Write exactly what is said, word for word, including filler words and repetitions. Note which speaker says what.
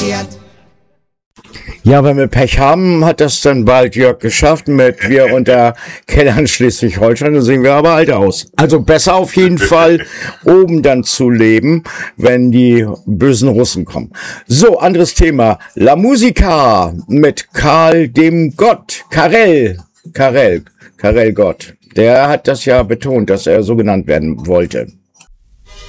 Speaker 1: Ja, wenn wir Pech haben, hat das dann bald Jörg geschafft mit Wir unter Kellern Schleswig-Holstein, dann sehen wir aber alt aus. Also besser auf jeden Fall, oben dann zu leben, wenn die bösen Russen kommen. So, anderes Thema. La Musica mit Karl dem Gott. Karel. Karel. Karel Gott. Der hat das ja betont, dass er so genannt werden wollte.